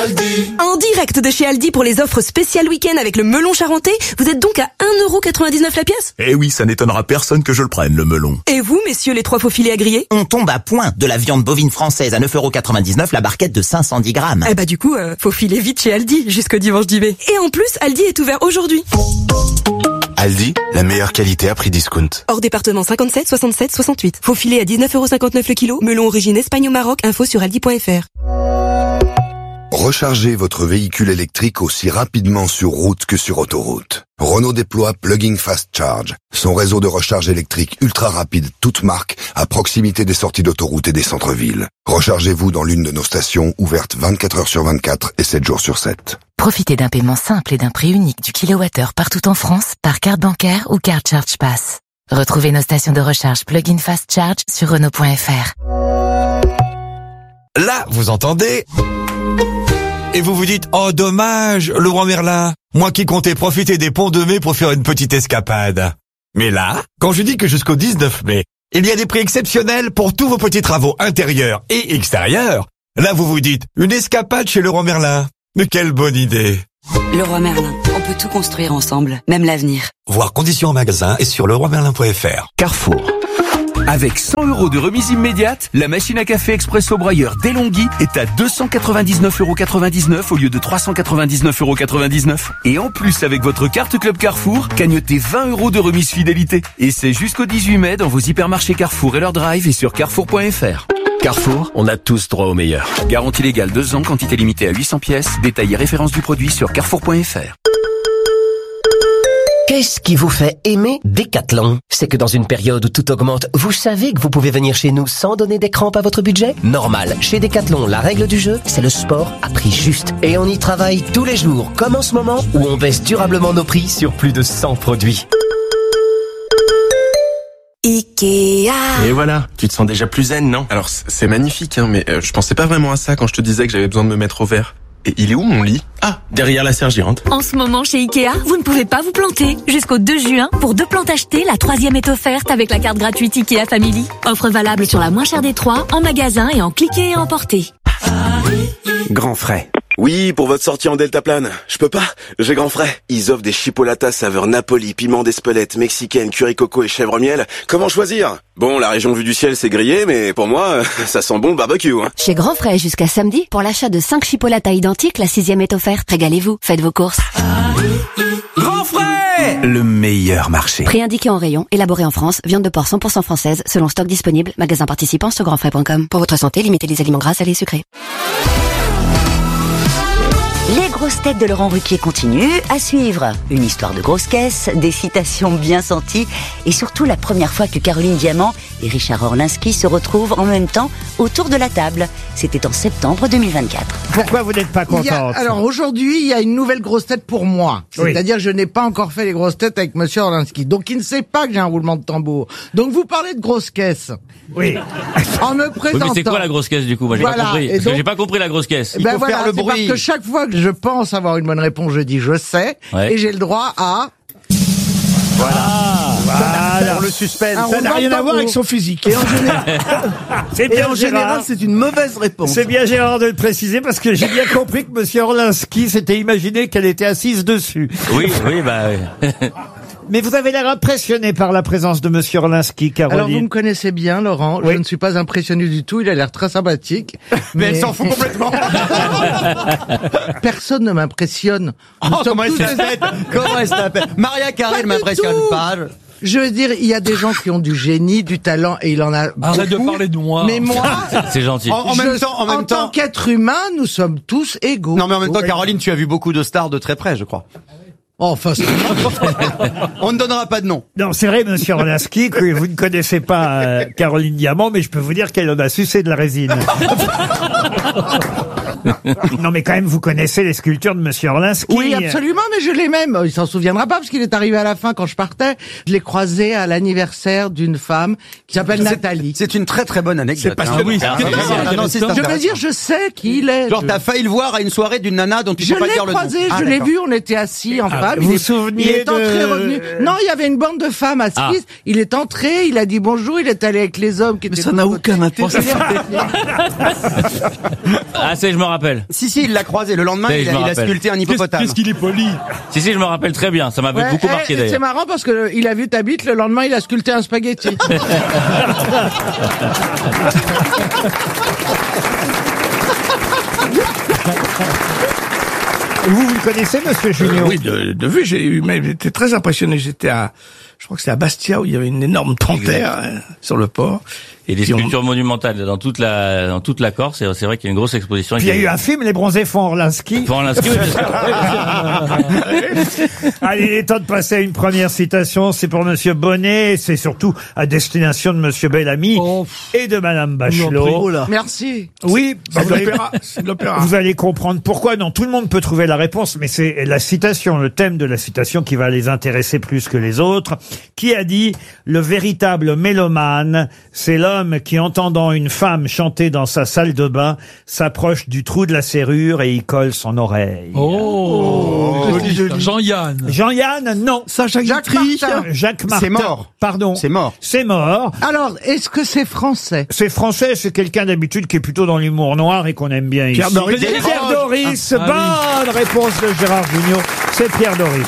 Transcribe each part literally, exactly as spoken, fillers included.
Aldi. En direct de chez Aldi pour les offres spéciales week-end avec le melon charentais, vous êtes donc à un euro quatre-vingt-dix-neuf la pièce? Eh oui, ça n'étonnera personne que je le prenne, le melon. Et vous, messieurs les trois faux filets à griller? On tombe à point de la viande bovine française à neuf euros quatre-vingt-dix-neuf la barquette de cinq cent dix grammes. Eh bah du coup, euh, faut filer vite chez Aldi jusqu'au dimanche dix mai. Et en plus, Aldi est ouvert aujourd'hui. Aldi, la meilleure qualité à prix discount. Hors département cinquante-sept, soixante-sept, soixante-huit. Faux filet à dix-neuf euros cinquante-neuf le kilo. Melon origine Espagne au Maroc. Info sur aldi point fr. Rechargez votre véhicule électrique aussi rapidement sur route que sur autoroute. Renault déploie Plug-in Fast Charge, son réseau de recharge électrique ultra rapide, toute marque, à proximité des sorties d'autoroute et des centres-villes. Rechargez-vous dans l'une de nos stations ouvertes vingt-quatre heures sur vingt-quatre et sept jours sur sept. Profitez d'un paiement simple et d'un prix unique du kilowattheure partout en France par carte bancaire ou carte Charge Pass. Retrouvez nos stations de recharge Plug-in Fast Charge sur Renault point fr. Là, vous entendez ? Et vous vous dites, oh dommage, Leroy Merlin, moi qui comptais profiter des ponts de mai pour faire une petite escapade. Mais là, quand je dis que jusqu'au dix-neuf mai, il y a des prix exceptionnels pour tous vos petits travaux intérieurs et extérieurs, là vous vous dites, une escapade chez Leroy Merlin. Mais quelle bonne idée. Leroy Merlin, on peut tout construire ensemble, même l'avenir. Voir conditions en magasin et sur leroy merlin point fr. Carrefour. Avec cent euros de remise immédiate, la machine à café expresso broyeur DeLonghi est à deux cent quatre-vingt-dix-neuf euros quatre-vingt-dix-neuf au lieu de trois cent quatre-vingt-dix-neuf euros quatre-vingt-dix-neuf. Et en plus, avec votre carte Club Carrefour, cagnotez vingt euros de remise fidélité. Et c'est jusqu'au dix-huit mai dans vos hypermarchés Carrefour et leur drive et sur carrefour point fr. Carrefour, on a tous droit au meilleur. Garantie légale deux ans, quantité limitée à huit cents pièces. Détail et référence du produit sur carrefour point fr. Qu'est-ce qui vous fait aimer Decathlon? C'est que dans une période où tout augmente, vous savez que vous pouvez venir chez nous sans donner des crampes à votre budget? Normal. Chez Decathlon, la règle du jeu, c'est le sport à prix juste. Et on y travaille tous les jours, comme en ce moment, où on baisse durablement nos prix sur plus de cent produits. Ikea. Et voilà, tu te sens déjà plus zen, non? Alors, c'est magnifique, hein, mais euh, je pensais pas vraiment à ça quand je te disais que j'avais besoin de me mettre au vert. Et il est où mon lit? Ah, derrière la serre géante. En ce moment, chez Ikea, vous ne pouvez pas vous planter. Jusqu'au deux juin, pour deux plantes achetées, la troisième est offerte avec la carte gratuite Ikea Family. Offre valable sur la moins chère des trois, en magasin et en cliquer et emporter. Grand frais. Oui, pour votre sortie en deltaplane. Je peux pas, j'ai grand frais. Ils offrent des chipolatas saveur Napoli, piment d'Espelette, mexicaine, curry coco et chèvre miel. Comment choisir? Bon, la région vue du ciel c'est grillé, mais pour moi, ça sent bon le barbecue. Hein. Chez Grand Frais jusqu'à samedi, pour l'achat de cinq chipolatas identiques, la sixième est offerte. Régalez-vous, faites vos courses. Grand frais! Le meilleur marché. Prix indiqué en rayon, élaboré en France, viande de porc cent pour cent française, selon stock disponible, magasin participant sur grand frais point com. Pour votre santé, limitez les aliments gras, salés et sucrés. Les grosses têtes de Laurent Ruquier continuent. À suivre, une histoire de grosse caisse, des citations bien senties et surtout la première fois que Caroline Diamant et Richard Orlinski se retrouvent en même temps autour de la table. C'était en septembre deux mille vingt-quatre. Pourquoi vous n'êtes pas contente? Il y a, alors aujourd'hui, il y a une nouvelle grosse tête pour moi. C'est-à-dire que je n'ai pas encore fait les grosses têtes avec Monsieur Orlinski. Donc il ne sait pas que j'ai un roulement de tambour. Donc vous parlez de grosse caisse. Oui. En me présentant. Oui, mais c'est quoi la grosse caisse du coup? Moi j'ai voilà. pas compris. Parce donc, que j'ai pas compris la grosse caisse. Il ben faut voilà, faire le bruit. Parce que chaque fois que je pense avoir une bonne réponse, je dis je sais. Ouais. Et j'ai le droit à... Voilà. Ah, voilà. Pour le suspense. Ça n'a rien à voir avec son physique. Et en général, c'est bien et en général, c'est une mauvaise réponse. C'est bien Gérard de le préciser parce que j'ai bien compris que Monsieur Orlinski s'était imaginé qu'elle était assise dessus. Oui, oui, bah oui. Mais vous avez l'air impressionné par la présence de Monsieur Orlinski, Caroline. Alors vous me connaissez bien, Laurent. Oui. Je ne suis pas impressionné du tout. Il a l'air très sympathique. Mais, mais elle s'en fout complètement. Personne ne m'impressionne. Oh, comment elle s'appelle? Comment elle s'appelle? Maria Carré ne m'impressionne pas. Je veux dire, il y a des gens qui ont du génie, du talent, et il en a beaucoup. Arrête de parler de moi. Mais moi, c'est gentil. En, en même je, temps, en même en temps, tant qu'être humain, nous sommes tous égaux. Non, mais en même temps, Caroline, tu as vu beaucoup de stars de très près, je crois. Enfin, on ne donnera pas de nom. Non, c'est vrai, Monsieur Orlinski, que vous ne connaissez pas euh, Caroline Diamant, mais je peux vous dire qu'elle en a sucé de la résine. Non, mais quand même, vous connaissez les sculptures de Monsieur Orlinski. Oui, absolument, mais je l'ai même. Il s'en souviendra pas parce qu'il est arrivé à la fin quand je partais. Je l'ai croisé à l'anniversaire d'une femme qui s'appelle Nathalie. C'est une très très bonne anecdote. C'est pas hein. oui, ah, ah, non, je veux dire, je sais qui il est. Genre, t'as failli le voir à une soirée d'une nana dont tu peux pas dire le nom. Je l'ai croisé, je l'ai vu, on était assis en face. table. Vous il vous est, souvenez Il est entré, de- revenu. Non, il y avait une bande de femmes assises. Ah. Il est entré, il a dit bonjour, il est allé avec les hommes qui étaient. ça n'a aucun intérêt. Ah, c'est, je me rappelle. Si, si, il l'a croisé. Le lendemain, Oui, il je a, me il a rappelle. sculpté un hippopotame. Qu'est-ce qu'il est poli. Si, si, je me rappelle très bien. Ça m'avait Ouais, beaucoup eh, marqué et c'est d'ailleurs. marrant parce que le- il a vu ta bite, le lendemain il a sculpté un spaghetti. Vous, vous le connaissez, monsieur Junior? Euh, oui, de, de vue, j'ai eu, mais j'étais très impressionné. J'étais à, je crois que c'était à Bastia où il y avait une énorme panthère euh, sur le port. Et des Puis on- sculptures monumentales dans toute la, dans toute la Corse. C'est, c'est vrai qu'il y a une grosse exposition. Puis il y a eu un film, Les Bronzés font Orlinski. Pour l'instant, oui, bien sûr. Allez, il est temps de passer à une première citation. C'est pour monsieur Bonnet. C'est surtout à destination de monsieur Bellamy et de madame Bachelot. Merci. Oui, bah, C'est vous, de allez, l'opéra. C'est de l'opéra. vous allez comprendre pourquoi. Non, tout le monde peut trouver la réponse, mais c'est la citation, le thème de la citation qui va les intéresser plus que les autres. Qui a dit « Le véritable mélomane, c'est l'homme qui, entendant une femme chanter dans sa salle de bain, s'approche du trou de la serrure et y colle son oreille. » Oh, joli, ça. Jean-Yann. Jean-Yann, non. Sacha Guitry. Jacques Martin. C'est mort. Pardon. C'est mort. C'est mort. Alors, est-ce que c'est français? C'est français, c'est quelqu'un d'habitude qui est plutôt dans l'humour noir et qu'on aime bien Pierre ici. Doris. Pierre Oh, Doris, ah, bonne réponse de Gérard Jugnot. C'est Pierre Doris.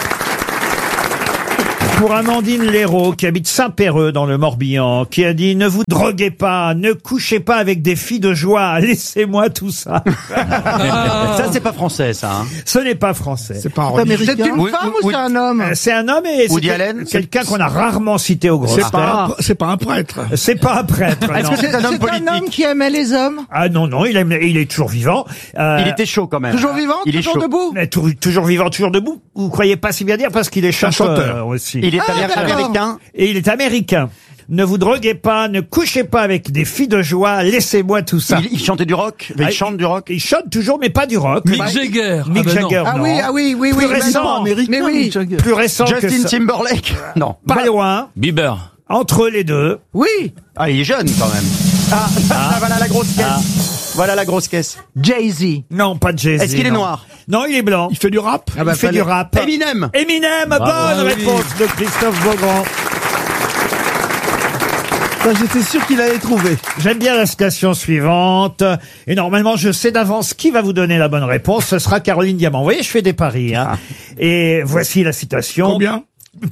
Pour Amandine Léraud, qui habite Saint-Péreux dans le Morbihan, qui a dit « Ne vous droguez pas, ne couchez pas avec des filles de joie, laissez-moi tout ça. » Ça, c'est pas français, ça. Hein. Ce n'est pas français. C'est pas un C'est religieux. une Oui, femme oui, ou c'est un homme? Euh, C'est un homme et c'est Woody quel- Allen quelqu'un qu'on a rarement cité au grosses C'est pas, têtes. un- c'est pas un prêtre. C'est pas un prêtre. Est-ce non. que c'est un homme C'est un homme politique? qui aimait les hommes? Ah non, non, il, aime- il est toujours vivant. Euh, Il était chaud quand même. Toujours vivant? Il est Toujours chaud. debout? mais tou- toujours vivant, toujours debout. Vous croyez pas si bien dire parce qu'il est chanteur, chanteur. aussi. Il est Ah, améri- d'accord. américain. Et il est américain. Ne vous droguez pas, ne couchez pas avec des filles de joie, laissez-moi tout ça. Il, il chantait du rock. Il Ah, chante du rock. Il chante toujours, mais pas du rock. Mick Bah, Jagger. Mick Ah ben non. Jagger, Ah non. oui, ah oui, oui, oui. Plus mais récent. non, mais oui. Plus récent que Justin ça. Timberlake. Non. Pas loin. Bieber. Entre les deux. Oui. Ah, il est jeune quand même. Ah, ah, voilà la grosse caisse. Voilà la grosse caisse. Jay-Z. Non, pas de Jay-Z. Est-ce qu'il est non. noir? Non, il est blanc. Il fait du rap. Ah bah, il fait fallait- du rap. Eminem. Eminem, Bravo. bonne Ah oui. réponse de Christophe Beaugrand. J'étais sûr qu'il allait trouver. J'aime bien la citation suivante. Et normalement, je sais d'avance qui va vous donner la bonne réponse. Ce sera Caroline Diamant. Vous voyez, je fais des paris. Hein. Et voici la citation. Combien?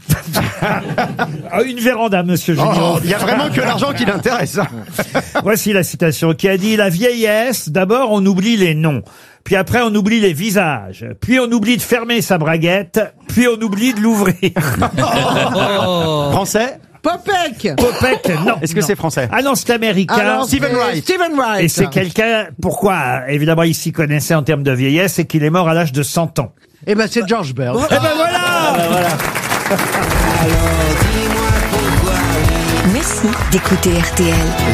Ah, une véranda, monsieur Junior. Oh, il y a vraiment que l'argent qui l'intéresse. hein. Voici la citation qui a dit « La vieillesse, d'abord on oublie les noms, puis après on oublie les visages, puis on oublie de fermer sa braguette, puis on oublie de l'ouvrir. Français? Popek. » Popek, non. Est-ce que non. c'est français? Ah non, c'est américain. Alors, Stephen c'est Wright. Stephen Wright. Et c'est quelqu'un, pourquoi, évidemment, il s'y connaissait en termes de vieillesse, c'est qu'il est mort à l'âge de cent ans. Eh ben, c'est George Bird. Eh ben voilà. Merci d'écouter R T L.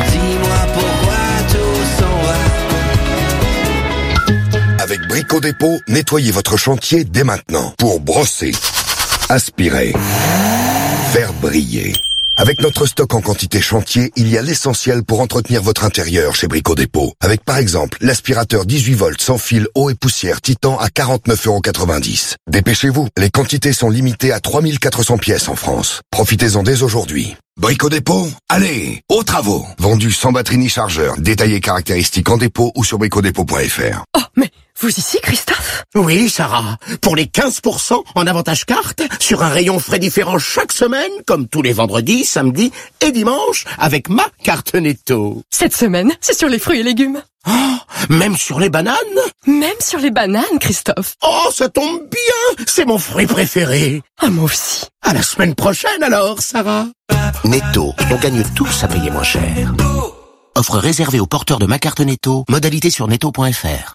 Avec Brico Dépôt, nettoyez votre chantier dès maintenant pour brosser, aspirer, faire briller. Avec notre stock en quantité chantier, il y a l'essentiel pour entretenir votre intérieur chez Brico Dépôt. Avec par exemple l'aspirateur dix-huit volts sans fil eau et poussière Titan à quarante-neuf euros quatre-vingt-dix. Dépêchez-vous, les quantités sont limitées à trois mille quatre cents pièces en France. Profitez-en dès aujourd'hui. Brico Dépôt, allez, aux travaux. Vendu sans batterie ni chargeur, détaillé caractéristiques en dépôt ou sur bricodépôt point F R. Oh, mais vous ici, Christophe? Oui, Sarah. Pour les quinze pour cent en avantage carte, sur un rayon frais différent chaque semaine, comme tous les vendredis, samedis et dimanches, avec ma carte Netto. Cette semaine, c'est sur les fruits et légumes. Oh, même sur les bananes? Même sur les bananes, Christophe. Oh, ça tombe bien. C'est mon fruit préféré. Ah, moi aussi. À la semaine prochaine alors, Sarah. Netto, on gagne tous à payer moins cher. Offre réservée aux porteurs de ma carte Netto. Modalité sur netto point F R.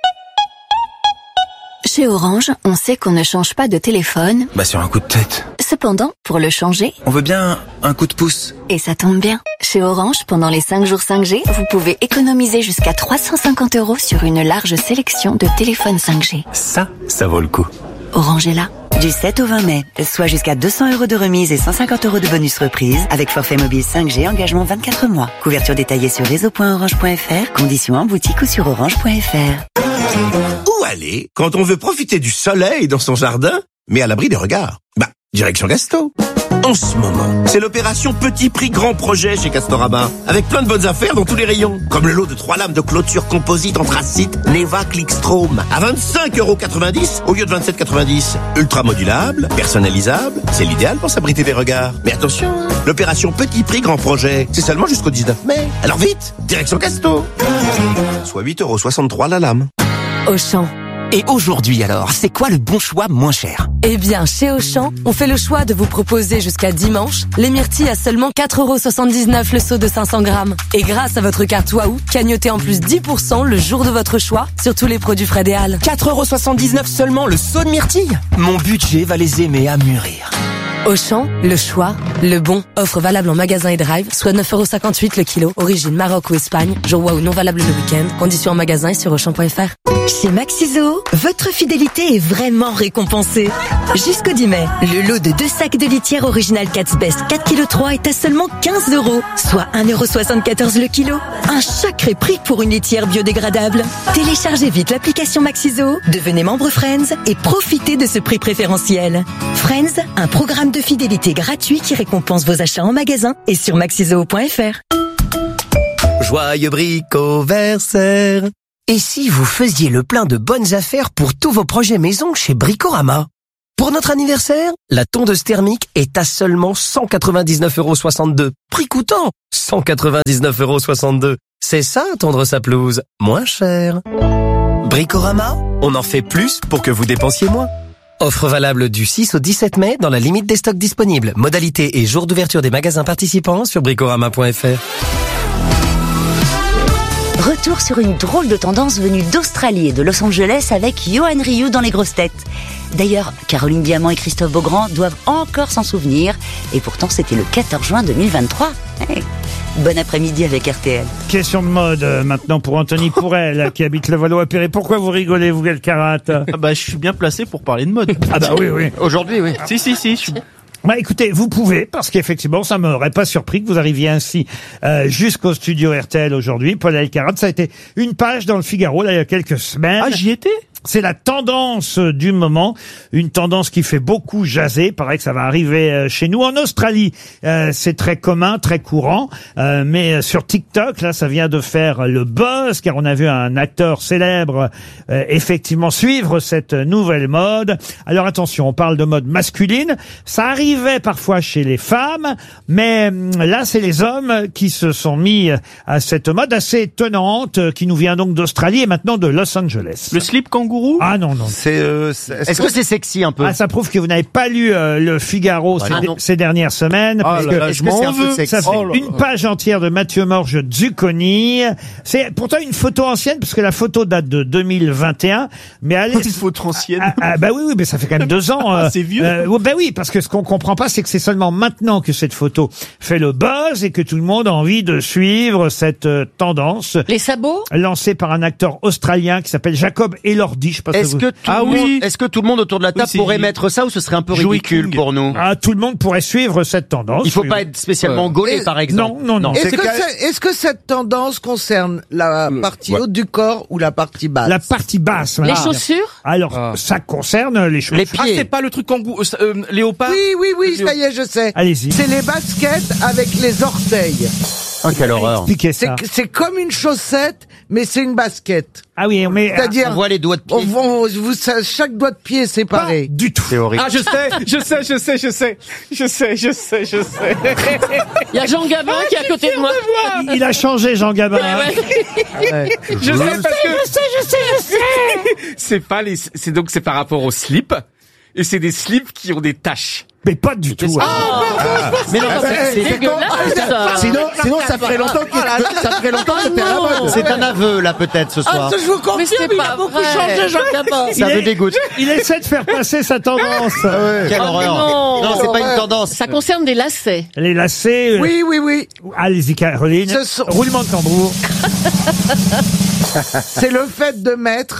Chez Orange, on sait qu'on ne change pas de téléphone. Bah sur un coup de tête. Cependant, pour le changer, On veut bien un coup de pouce. et ça tombe bien, chez Orange, pendant les cinq jours cinq G, vous pouvez économiser jusqu'à trois cent cinquante euros sur une large sélection de téléphones cinq G. Ça, ça vaut le coup. Orange est là. Du sept au vingt mai, soit jusqu'à deux cents euros de remise et cent cinquante euros de bonus reprise avec forfait mobile cinq G, engagement vingt-quatre mois. Couverture détaillée sur réseau point orange point F R, conditions en boutique ou sur orange point F R. Où aller quand on veut profiter du soleil dans son jardin, mais à l'abri des regards. Bah, direction Gasto. En ce moment, c'est l'opération Petit Prix Grand Projet chez Castorama, avec plein de bonnes affaires dans tous les rayons. Comme le lot de trois lames de clôture composite anthracite Neva Clickstrom à vingt-cinq euros quatre-vingt-dix au lieu de vingt-sept euros quatre-vingt-dix. Ultra modulable, personnalisable, c'est l'idéal pour s'abriter des regards. Mais attention, l'opération Petit Prix Grand Projet, c'est seulement jusqu'au dix-neuf mai. Alors vite, direction Casto. Soit huit euros soixante-trois la lame. Auchan. Et aujourd'hui alors, c'est quoi le bon choix moins cher? Eh bien, chez Auchan, on fait le choix de vous proposer jusqu'à dimanche les myrtilles à seulement quatre euros soixante-dix-neuf le seau de cinq cents grammes. Et grâce à votre carte Waouh, cagnotez en plus dix pour cent le jour de votre choix sur tous les produits Fred et Hall. quatre euros soixante-dix-neuf seulement le seau de myrtilles? Mon budget va les aimer à mûrir. Auchan, le choix, le bon. Offre valable en magasin et drive, soit neuf euros cinquante-huit le kilo. Origine Maroc ou Espagne. Jour Waouh non valable le week-end. Conditions en magasin et sur auchan point f r. Chez Maxiso, votre fidélité est vraiment récompensée. Jusqu'au dix mai, le lot de deux sacs de litière original Cat's Best quatre virgule trois kilos est à seulement quinze euros, soit un euro soixante-quatorze le kilo. Un sacré prix pour une litière biodégradable. Téléchargez vite l'application Maxiso, devenez membre Friends et profitez de ce prix préférentiel. Friends, un programme de fidélité gratuit qui récompense vos achats en magasin et sur maxiso point f r. Joyeux bricoversaire. Et si vous faisiez le plein de bonnes affaires pour tous vos projets maison chez Bricorama? Pour notre anniversaire, la tondeuse thermique est à seulement cent quatre-vingt-dix-neuf euros soixante-deux. Prix coûtant cent quatre-vingt-dix-neuf euros soixante-deux. C'est ça, tondre sa pelouse, moins cher. Bricorama, on en fait plus pour que vous dépensiez moins. Offre valable du six au dix-sept mai dans la limite des stocks disponibles. Modalité et jour d'ouverture des magasins participants sur bricorama point f r. Retour sur une drôle de tendance venue d'Australie et de Los Angeles avec Johan Rioux dans les grosses têtes. D'ailleurs, Caroline Diamant et Christophe Beaugrand doivent encore s'en souvenir. Et pourtant, c'était le quatorze juin deux mille vingt-trois. Hey. Bon après-midi avec R T L. Question de mode euh, maintenant pour Anthony Pourel qui habite le Valois-Perret. Pourquoi vous rigolez, vous, Galcarat? Ah bah, je suis bien placé pour parler de mode. Ah bah oui, oui. Aujourd'hui, oui. Si, si, si. Je suis... Bah écoutez, vous pouvez, parce qu'effectivement, ça m'aurait pas surpris que vous arriviez ainsi euh, jusqu'au studio R T L aujourd'hui. Paul Elkarat, ça a été une page dans le Figaro, là, il y a quelques semaines. Ah, j'y étais. C'est la tendance du moment, une tendance qui fait beaucoup jaser. Pareil que ça va arriver chez nous. En Australie, euh, c'est très commun, très courant, euh, mais sur TikTok, là, ça vient de faire le buzz, car on a vu un acteur célèbre euh, effectivement suivre cette nouvelle mode. Alors attention, on parle de mode masculine. Ça arrivait parfois chez les femmes, mais là, c'est les hommes qui se sont mis à cette mode assez étonnante, qui nous vient donc d'Australie et maintenant de Los Angeles. Le slip kangourou? Ah non, non. C'est, euh, c'est- Est-ce que c'est sexy un peu? Ah, ça prouve que vous n'avez pas lu euh, le Figaro ces, Ah, non. ces dernières semaines. Ah parce là que là, je m'en c'est un peu veux. sexy. Ça fait Oh là une là. page entière de Mathieu Morge Zucconi. C'est pourtant une photo ancienne, parce que la photo date de deux mille vingt et un. Mais allez, Une photo ancienne. Ah, ah, bah oui, oui, mais ça fait quand même deux ans. euh, C'est vieux. Euh, bah oui, parce que ce qu'on comprend pas, c'est que c'est seulement maintenant que cette photo fait le buzz et que tout le monde a envie de suivre cette euh, tendance. Les sabots? Lancée par un acteur australien qui s'appelle Jacob Elordi. Je sais pas si Est-ce vous- que tout Ah le monde, oui. est-ce que tout le monde autour de la table c'est- pourrait mettre ça ou ce serait un peu Joey ridicule King. pour nous? Ah, tout le monde pourrait suivre cette tendance. Il faut Oui, pas oui. être spécialement Ouais. gaulé, Et- par exemple. Non, non, non. Est-ce C'est que, quand même- c'est- est-ce que cette tendance concerne la partie haute du corps ou la partie basse? La partie basse. Les voilà. chaussures? Alors, Ah. ça concerne les chaussures. Les Ah, pieds. c'est pas le truc kangourou, euh, euh, léopard? Oui, oui, oui, ça y est, je sais. Allez-y. C'est les baskets avec les orteils. Oh, quelle horreur. Expliquez C'est ça. c'est comme une chaussette, mais c'est une basket. Ah oui, mais... C'est-à-dire, On voit les doigts de pied. on- on- vous- ça- chaque doigt de pied est Pas séparé. du tout. C'est horrible. Ah, je sais, je sais, je sais, je sais, je sais, je sais, je sais. Il y a Jean Gabin qui est à côté de moi. Il a changé, Jean Gabin. hein. Je sais parce que Je sais, je sais, je sais. c'est pas les, c'est donc c'est par rapport au slip, et c'est des slips qui ont des taches. Mais pas du tout. hein. Mais non, c'est- c'est- Dégueulasse, ça. Sinon, sinon, ça ferait longtemps que, ça ferait longtemps que t'étais à la mode. C'est un aveu, là, peut-être, ce Ah, soir. ça, je vous Mais confirme, c'est il a pas beaucoup vrai. changé, Jean Gabin. Ça Il me est- dégoûte. Il essaie de faire passer sa tendance. Quelle Oh, horreur. non. Non, c'est pas une tendance. Ça concerne des lacets. Les lacets. euh, Oui, oui, oui. Allez-y, Caroline. Ce sont- Roulement de tambour. C'est le fait de mettre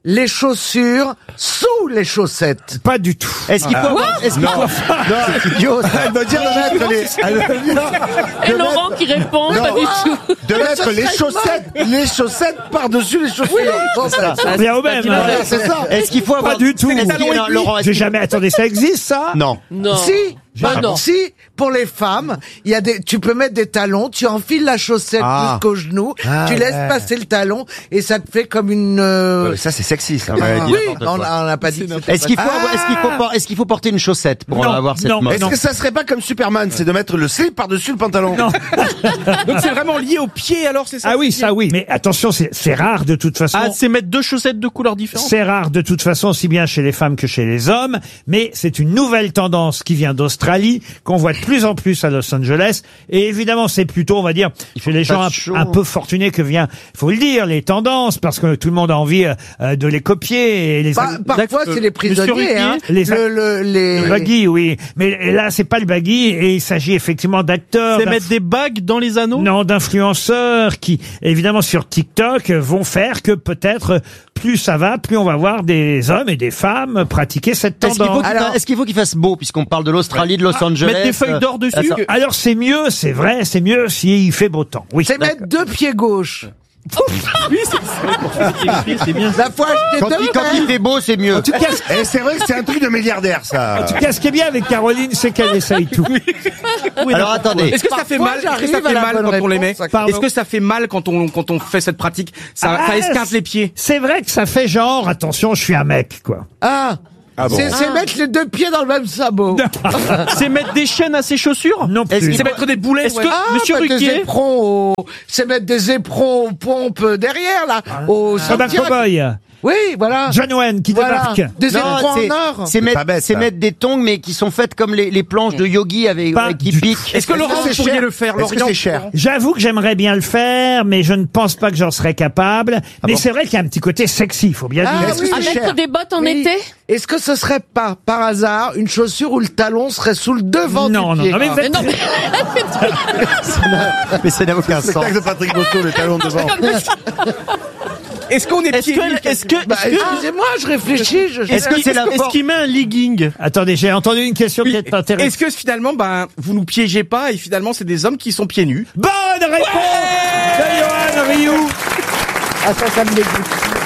les chaussures sous les chaussettes. Pas du tout. Est-ce qu'il faut avoir, est-ce qu'il faut, non, c'est idiot. Elle veut dire de mettre les, elle veut dire Et de Laurent mettre- qui répond, Non. pas du tout. de mettre les chaussettes, les chaussettes par-dessus les chaussures. Bon, voilà. Ça revient au même. Voilà, hein. c'est ça. Est-ce qu'il faut avoir Pas du tout. Est-ce qu'il- talons non, aiguilles. Laurent, est-ce J'ai qu'il- jamais. Attendez, ça existe ça? Non. Non. Si, Bah non. si, pour les femmes, il y a des, tu peux mettre des talons, tu enfiles la chaussette Ah. jusqu'au genou, Ah, tu laisses ouais. passer le talon et ça te fait comme une. euh, Ouais, ça c'est sexy ça. Ouais, ah, dis oui, n'importe on quoi. on n'a pas dit. que c'était Est-ce qu'il faut, pas- avoir- est-ce qu'il faut, por- est-ce qu'il faut porter une chaussette pour Non, avoir cette non, mode Est-ce que ça serait pas comme Superman, c'est de mettre le slip par-dessus le pantalon? Non. Donc c'est vraiment lié au pied alors, c'est ça? Ah oui, ça oui. Mais attention, c'est c'est rare de toute façon. Ah, c'est mettre deux chaussettes de couleurs différentes? C'est rare de toute façon, aussi bien chez les femmes que chez les hommes, mais c'est une nouvelle tendance qui vient d'Australie, qu'on voit de plus en plus à Los Angeles. Et évidemment, c'est plutôt, on va dire, chez les gens un, chaud. un peu fortunés que vient, faut le dire, les tendances, parce que tout le monde a envie euh, de les copier. Et les Bah, parfois, c'est les prisonniers, hein. Les, Le, le, les... le baggy, oui. Mais là, c'est pas le baggy, et il s'agit effectivement d'acteurs. C'est d'inf- mettre des bagues dans les anneaux? Non, d'influenceurs qui, évidemment, sur TikTok, vont faire que peut-être plus ça va, plus on va voir des hommes et des femmes pratiquer cette Est-ce qu'il faut tendance. qu'il fa- est-ce qu'il faut qu'il fasse beau, puisqu'on parle de l'Australie, de Los Angeles mettre des feuilles d'or euh, dessus? attends. Alors c'est mieux, c'est vrai, c'est mieux s'il fait beau temps. Oui. C'est mettre deux pieds gauche. Oui, c'est ça. C'est bien. La fois acheter Quand, deux, il, quand hein. il fait beau, c'est mieux. En tout cas, ce- Et c'est vrai que c'est un truc de milliardaire ça. en tout cas, ce qui est bien avec Caroline, c'est qu'elle essaye tout. Alors attendez. Est-ce que ça fait Parfois, mal? Est-ce que ça j'arrive à fait la mal bonne quand on les met? réponse. Pardon. Est-ce que ça fait mal quand on quand on fait cette pratique? Ça, Ah, ça esquinte les pieds. C'est vrai que ça fait genre, attention, je suis un mec, quoi. Ah, Ah bon. c'est c'est mettre les deux pieds dans le même sabot. C'est mettre des chaînes à ses chaussures? Non Est-ce plus. qu'il C'est mettre des boulets? Est-ce que Ah, Monsieur mettre des Ruquier? éperons au... C'est mettre des éperons aux pompes derrière, là, au Comme un Santiago. cow-boy. Oui, voilà. John Wayne qui Voilà. débarque. Des Non, éperons c'est- en or. c'est pas mettre, bête, c'est ça. mettre des tongs, mais qui sont faites comme les, les planches de yogi avec, Pas euh, qui du piquent. Est-ce que Laurent, c'est vous pourriez cher le faire? Est-ce que Laurent, c'est cher? J'avoue que j'aimerais bien le faire, mais je ne pense pas que j'en serais capable. mais c'est vrai qu'il y a un petit côté sexy, il faut bien Ah, dire. Est-ce que oui. À c'est mettre cher? des bottes en Oui. été? Est-ce que ce serait pas, par hasard, une chaussure où le talon serait sous le devant Non, du non, pied? non, mais vous Mais êtes- non, mais Mais ça n'a aucun Le sens. spectacle de Patrick Bosso, le talon devant. Est-ce qu'on est Est-ce pieds nus? que, est-ce que, Bah, est-ce que- excusez-moi, je réfléchis. Je... est-ce que c'est la Est-ce force qu'il met un legging? Attendez, j'ai entendu une question qui est intéressante. Est-ce que finalement, ben, vous nous piégez pas et finalement c'est des hommes qui sont pieds nus? Bonne réponse de Johan Rioux. Ah, ça, ça me dégoûte.